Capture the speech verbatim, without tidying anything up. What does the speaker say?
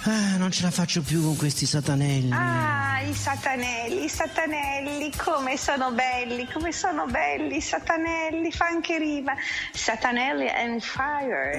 Ah, non ce la faccio più con questi satanelli. Ah, i satanelli, i satanelli, come sono belli, come sono belli i satanelli, fa anche rima. Satanelli and fire.